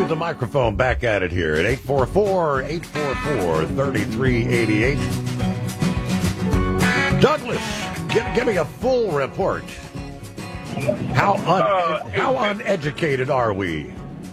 the microphone back at it here at 844-844-3388. Douglas, give me a full report. How uneducated are we?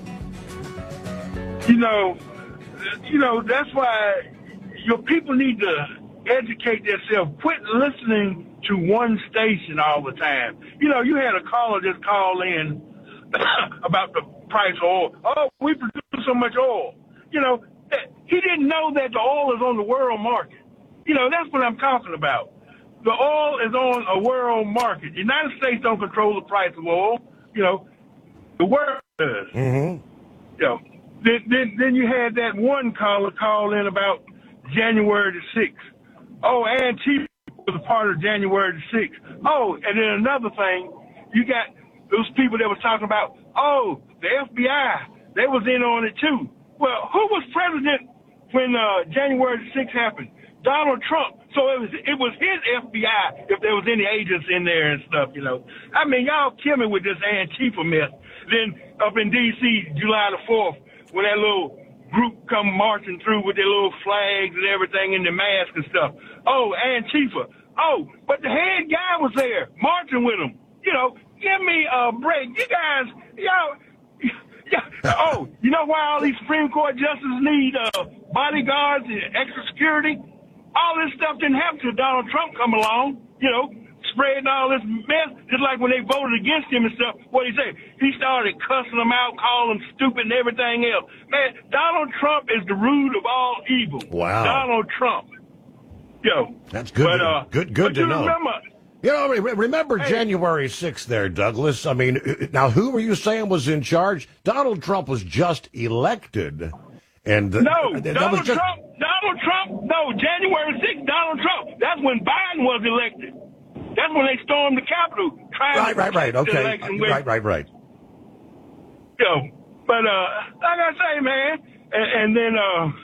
You know, that's why your people need to educate themselves. Quit listening to one station all the time. You know, you had a caller just call in about the price of oil. Oh, we produce so much oil. You know, he didn't know that the oil is on the world market. You know, that's what I'm talking about. The oil is on a world market. The United States don't control the price of oil. You know, the world does. Mm-hmm. You know, then you had that one caller call in about January the 6th. Oh, Antifa was a part of January the 6th. Oh, and then another thing, you got those people that was talking about, oh, the FBI, they was in on it too. Well, who was president when January the 6th happened? Donald Trump. So it was his FBI if there was any agents in there and stuff, you know. I mean, y'all kill me with this Antifa mess. Then up in D.C., July the 4th, when that little group come marching through with their little flags and everything and their masks and stuff. Oh, Antifa. Oh, but the head guy was there marching with them. You know, give me a break. You guys, y'all. Oh, you know why all these Supreme Court justices need bodyguards and extra security? All this stuff didn't happen till Donald Trump come along, you know, spreading all this mess, just like when they voted against him and stuff. What he say? He started cussing them out, calling them stupid and everything else. Man, Donald Trump is the root of all evil. Wow. Donald Trump. Yo. That's good. But, good to know. Remember, you know, remember January 6th there, Douglas. I mean, now who were you saying was in charge? Donald Trump was just elected. And Donald Trump, January 6th, Donald Trump. That's when Biden was elected. That's when they stormed the Capitol. Right. Okay. Right. Yo, but like I say, man, and then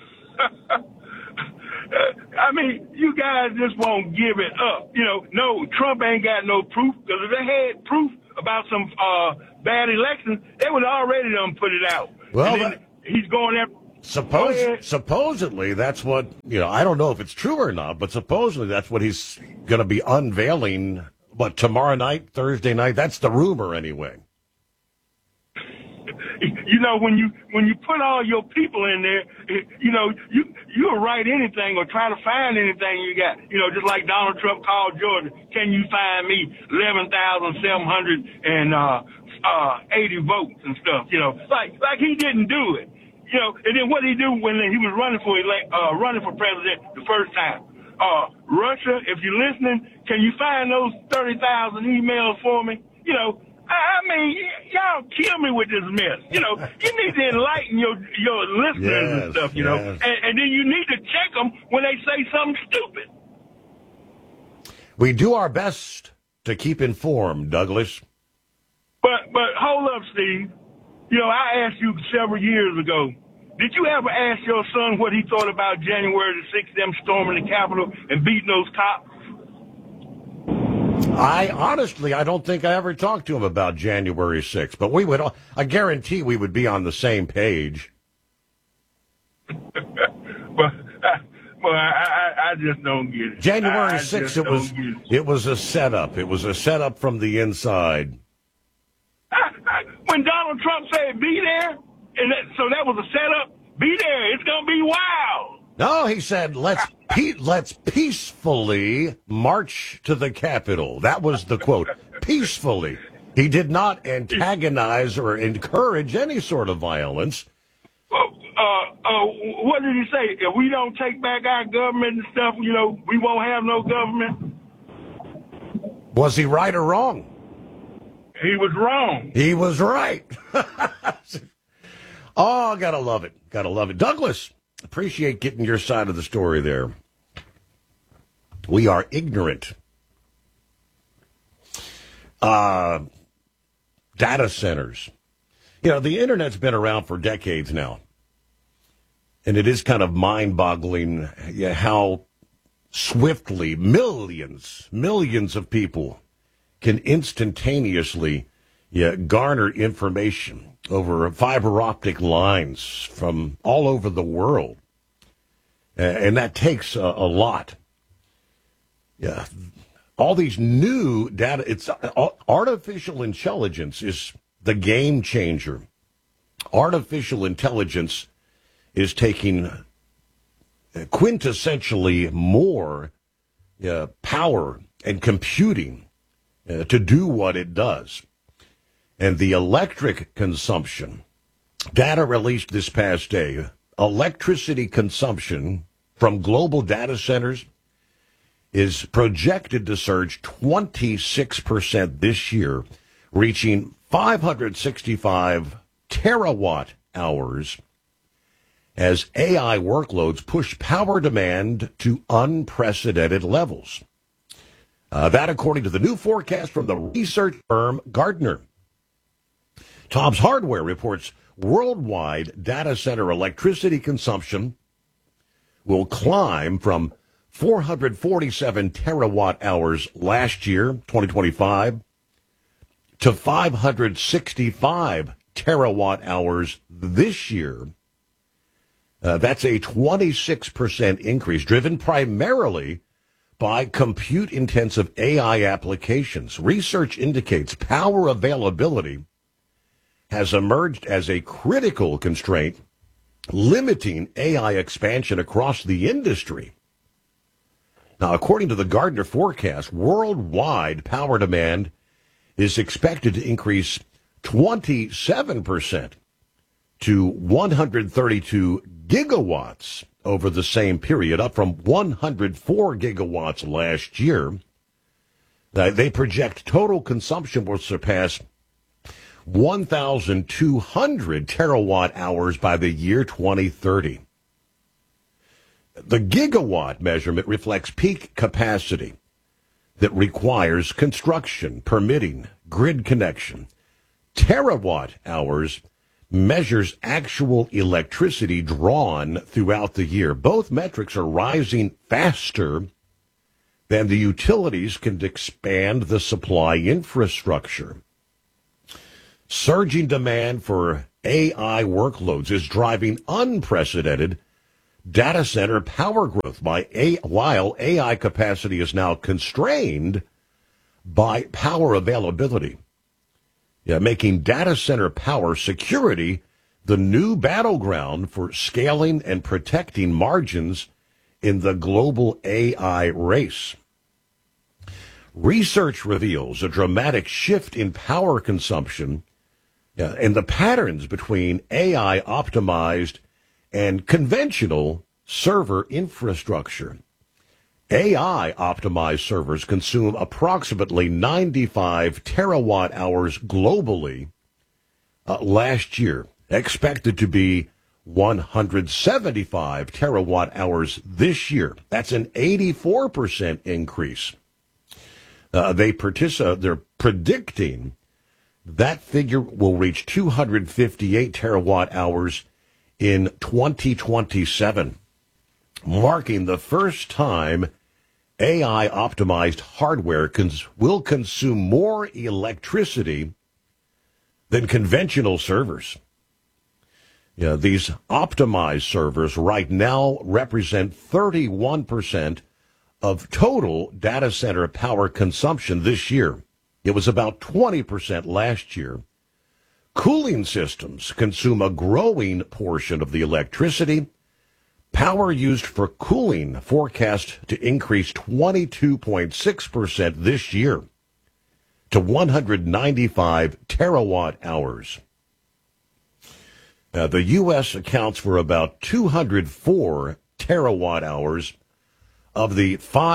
I mean, you guys just won't give it up. You know, no, Trump ain't got no proof, because if they had proof about some bad elections, they would already done put it out. Well, he's going there. Supposedly, that's what, you know, I don't know if it's true or not, but supposedly that's what he's going to be unveiling, tomorrow night, Thursday night? That's the rumor anyway. You know, when you put all your people in there, you know, you'll write anything or try to find anything you got. You know, just like Donald Trump called Georgia, can you find me 11,780 votes and stuff, you know, like he didn't do it. You know, and then what did he do when he was running for president the first time? Russia, if you're listening, can you find those 30,000 emails for me? You know, I mean, y'all kill me with this mess. You know, you need to enlighten your listeners and stuff, you know, and then you need to check them when they say something stupid. We do our best to keep informed, Douglas. But hold up, Steve. You know, I asked you several years ago, did you ever ask your son what he thought about January the 6th, them storming the Capitol and beating those cops? I don't think I ever talked to him about January 6th, but I guarantee we would be on the same page. I just don't get it. January 6th, it was a setup. It was a setup from the inside. When Donald Trump said be there, so that was a setup, be there, it's going to be wild. No, he said, let's peacefully march to the Capitol. That was the quote, peacefully. He did not antagonize or encourage any sort of violence. What did he say? If we don't take back our government and stuff, you know, we won't have no government. Was he right or wrong? He was wrong. He was right. Oh, gotta love it. Gotta love it. Douglas, appreciate getting your side of the story there. We are ignorant. Data centers. You know, the internet's been around for decades now. And it is kind of mind-boggling how swiftly millions of people can instantaneously garner information over fiber optic lines from all over the world. And that takes a lot. Yeah. All these new data, artificial intelligence is the game changer. Artificial intelligence is taking quintessentially more power and computing to do what it does. And the electric consumption, data released this past day, electricity consumption from global data centers is projected to surge 26% this year, reaching 565 terawatt hours as AI workloads push power demand to unprecedented levels. That according to the new forecast from the research firm Gartner. Tom's Hardware reports worldwide data center electricity consumption will climb from 447 terawatt hours last year, 2025, to 565 terawatt hours this year. That's a 26% increase, driven primarily by compute-intensive AI applications. Research indicates power availability has emerged as a critical constraint, limiting AI expansion across the industry. Now, according to the Gartner forecast, worldwide power demand is expected to increase 27% to 132 gigawatts over the same period, up from 104 gigawatts last year. They project total consumption will surpass 1,200 terawatt hours by the year 2030. The gigawatt measurement reflects peak capacity that requires construction, permitting, grid connection. Terawatt hours measures actual electricity drawn throughout the year. Both metrics are rising faster than the utilities can expand the supply infrastructure. Surging demand for AI workloads is driving unprecedented data center power growth while AI capacity is now constrained by power availability, making data center power security the new battleground for scaling and protecting margins in the global AI race. Research reveals a dramatic shift in power consumption and the patterns between AI-optimized and conventional server infrastructure. AI-optimized servers consume approximately 95 terawatt hours globally last year, expected to be 175 terawatt hours this year. That's an 84% increase. They're predicting that figure will reach 258 terawatt hours in 2027, marking the first time AI-optimized hardware will consume more electricity than conventional servers. These optimized servers right now represent 31% of total data center power consumption this year. It was about 20% last year. Cooling systems consume a growing portion of the electricity. Power used for cooling forecast to increase 22.6% this year to 195 terawatt hours. The U.S. accounts for about 204 terawatt hours of the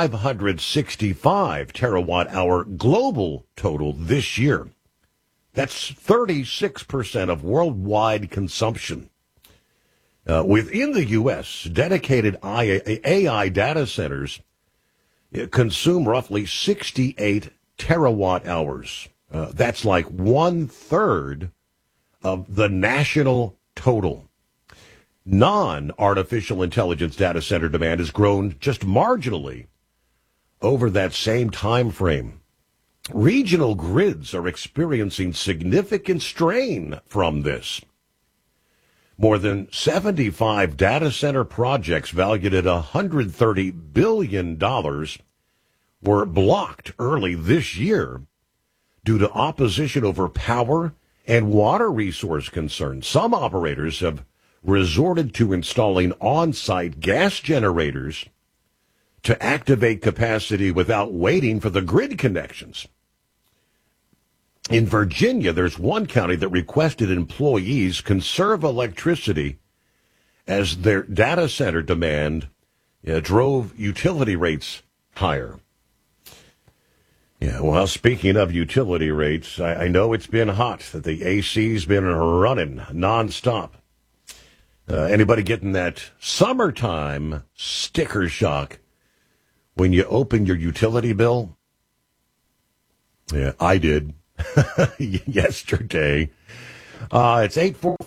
565 terawatt hour global total this year. That's 36% of worldwide consumption. Within the U.S., dedicated AI data centers consume roughly 68 terawatt hours. That's like 1/3 of the national total. Non-artificial intelligence data center demand has grown just marginally over that same time frame. Regional grids are experiencing significant strain from this. More than 75 data center projects valued at $130 billion were blocked early this year due to opposition over power and water resource concerns. Some operators have resorted to installing on-site gas generators to activate capacity without waiting for the grid connections. In Virginia, there's one county that requested employees conserve electricity as their data center demand drove utility rates higher. Yeah, well, speaking of utility rates, I know it's been hot, that the AC's been running nonstop. Anybody getting that summertime sticker shock when you open your utility bill? Yeah, I did. Yesterday. It's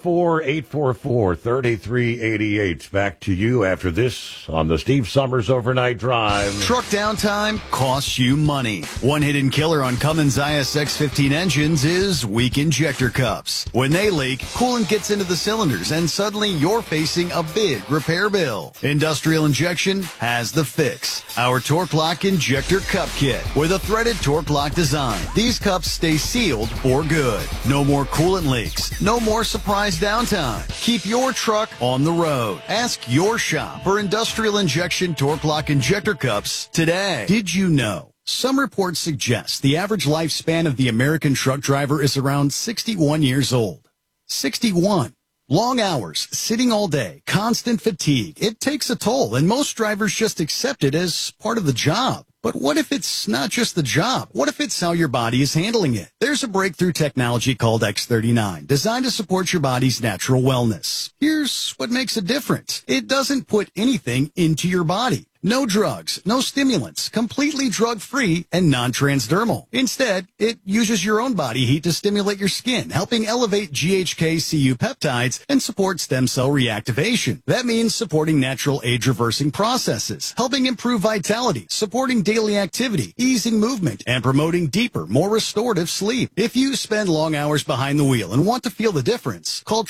844-844-3388. Back to you after this on the Steve Summers Overnight Drive. Truck downtime costs you money. One hidden killer on Cummins ISX-15 engines is weak injector cups. When they leak, coolant gets into the cylinders and suddenly you're facing a big repair bill. Industrial Injection has the fix. Our Torque Lock Injector Cup Kit with a threaded Torque Lock design. These cups stay sealed for good. No more coolant leaks. No more surprise downtime. Keep your truck on the road. Ask your shop for Industrial Injection Torque Lock Injector Cups today. Did you know? Some reports suggest the average lifespan of the American truck driver is around 61 years old. 61. Long hours, sitting all day, constant fatigue. It takes a toll, and most drivers just accept it as part of the job. But what if it's not just the job? What if it's how your body is handling it? There's a breakthrough technology called X39, designed to support your body's natural wellness. Here's what makes it different. It doesn't put anything into your body. No drugs, no stimulants, completely drug-free and non-transdermal. Instead, it uses your own body heat to stimulate your skin, helping elevate GHK-Cu peptides and support stem cell reactivation. That means supporting natural age-reversing processes, helping improve vitality, supporting daily activity, easing movement, and promoting deeper, more restorative sleep. If you spend long hours behind the wheel and want to feel the difference, call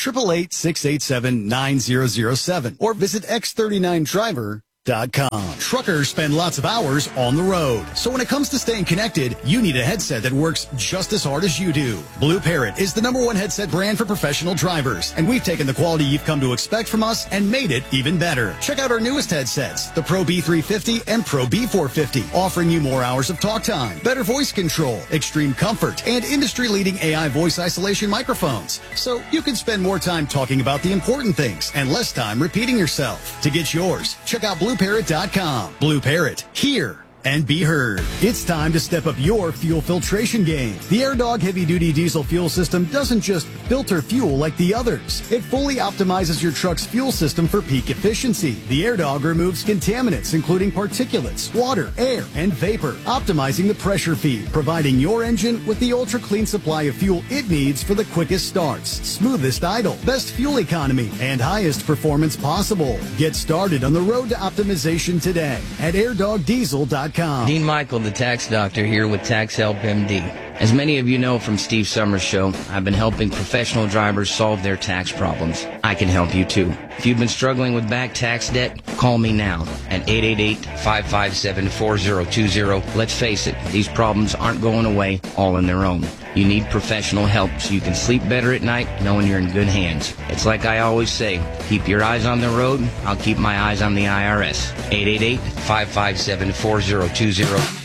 888-687-9007 or visit X39Driver.com. Truckers spend lots of hours on the road. So when it comes to staying connected, you need a headset that works just as hard as you do. Blue Parrot is the #1 headset brand for professional drivers. And we've taken the quality you've come to expect from us and made it even better. Check out our newest headsets, the Pro B350 and Pro B450, offering you more hours of talk time, better voice control, extreme comfort, and industry-leading AI voice isolation microphones. So you can spend more time talking about the important things and less time repeating yourself. To get yours, check out BlueParrot.com. Blue Parrot, hear and be heard. It's time to step up your fuel filtration game. The AirDog heavy-duty diesel fuel system doesn't just filter fuel like the others. It fully optimizes your truck's fuel system for peak efficiency. The AirDog removes contaminants, including particulates, water, air, and vapor, optimizing the pressure feed, providing your engine with the ultra-clean supply of fuel it needs for the quickest starts, smoothest idle, best fuel economy, and highest performance possible. Get started on the road to optimization today at airdogdiesel.com. Dean Michael, the tax doctor, here with Tax Help MD. As many of you know from Steve Summers' show, I've been helping professional drivers solve their tax problems. I can help you too. If you've been struggling with back tax debt, call me now at 888-557-4020. Let's face it, these problems aren't going away all on their own. You need professional help so you can sleep better at night knowing you're in good hands. It's like I always say, keep your eyes on the road, I'll keep my eyes on the IRS. 888-557-4020.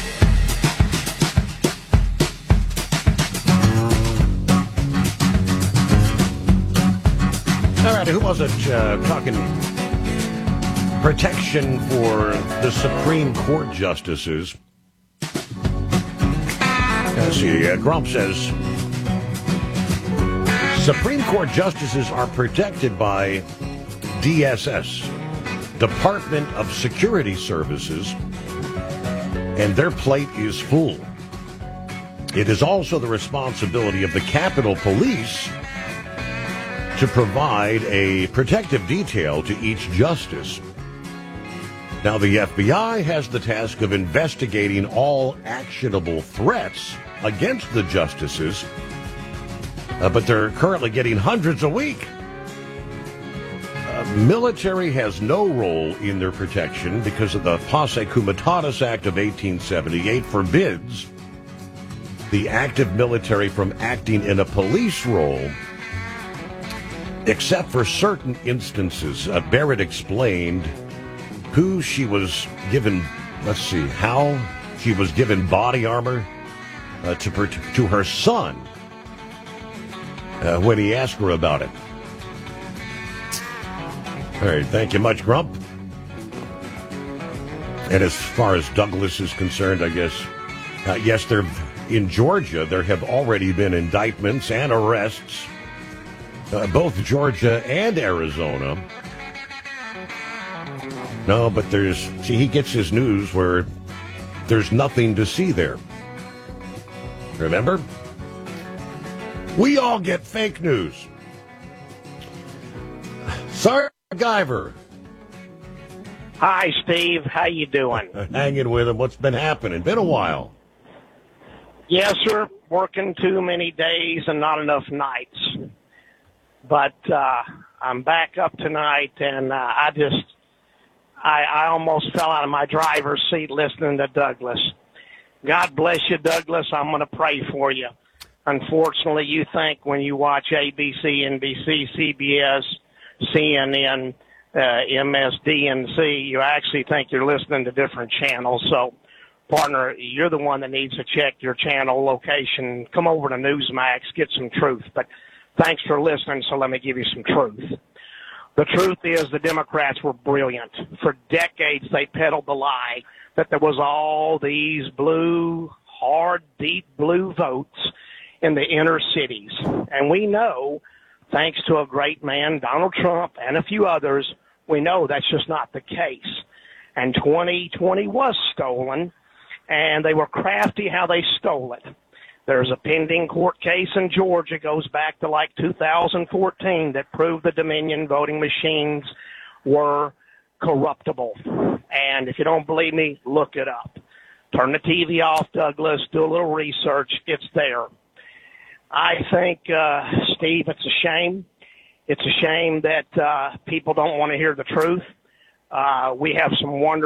All right, who was it talking protection for the Supreme Court justices? Let's see, Grump says, Supreme Court justices are protected by DSS, Department of Security Services, and their plate is full. It is also the responsibility of the Capitol Police to provide a protective detail to each justice. Now, the FBI has the task of investigating all actionable threats against the justices, but they're currently getting hundreds a week. Military has no role in their protection because of the Posse Comitatus Act of 1878 forbids the active military from acting in a police role except for certain instances. Barrett explained who she was given, how she was given body armor to her son when he asked her about it. All right, thank you much, Grump. And as far as Douglas is concerned, I guess, yes, in Georgia, there have already been indictments and arrests, both Georgia and Arizona. No, but he gets his news where there's nothing to see there. Remember? We all get fake news. Sorry, MacGyver. Hi, Steve. How you doing? Hanging with him. What's been happening? Been a while. Yes, sir. Working too many days and not enough nights. But I'm back up tonight, and I almost fell out of my driver's seat listening to Douglas. God bless you, Douglas. I'm going to pray for you. Unfortunately, you think when you watch ABC, NBC, CBS, CNN, MSDNC, you actually think you're listening to different channels. So, partner, you're the one that needs to check your channel location. Come over to Newsmax, get some truth. But thanks for listening, so let me give you some truth. The truth is the Democrats were brilliant. For decades, they peddled the lie that there was all these blue, hard, deep blue votes in the inner cities. And we know, thanks to a great man, Donald Trump, and a few others, we know that's just not the case. And 2020 was stolen, and they were crafty how they stole it. There's a pending court case in Georgia, goes back to like 2014, that proved the Dominion voting machines were corruptible. And if you don't believe me, look it up. Turn the TV off, Douglas, do a little research. It's there. I think, Steve, it's a shame. It's a shame that people don't want to hear the truth. We have some wonderful